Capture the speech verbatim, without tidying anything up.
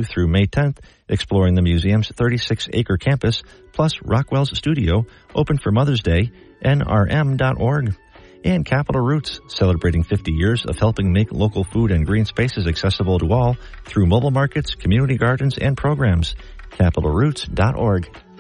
two through May tenth, exploring the museum's thirty-six acre campus, plus Rockwell's studio, open for Mother's Day, N R M dot org. And Capital Roots, celebrating fifty years of helping make local food and green spaces accessible to all through mobile markets, community gardens, and programs. Capital Roots dot org.